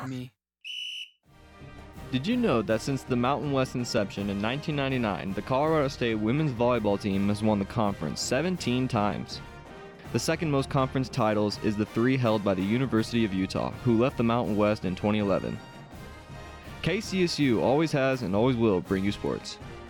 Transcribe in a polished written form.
Me. Did you know that since the Mountain West inception in 1999, the Colorado State women's volleyball team has won the conference 17 times? The second most conference titles is the 3 held by the University of Utah, who left the Mountain West in 2011. KCSU always has and always will bring you sports.